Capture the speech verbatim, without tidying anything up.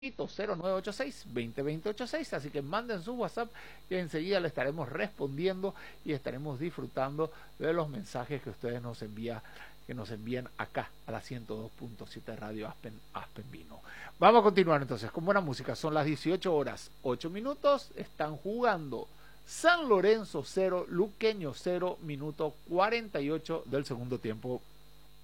cero nueve ocho seis, veinte veinte ochenta y seis, así que manden su WhatsApp y enseguida le estaremos respondiendo y estaremos disfrutando de los mensajes que ustedes nos envían, que nos envían acá a la ciento dos punto siete Radio Aspen, Aspen Vino. Vamos a continuar entonces con buena música. Son las dieciocho horas, ocho minutos, están jugando San Lorenzo cero, Luqueño cero, minuto cuarenta y ocho del segundo tiempo.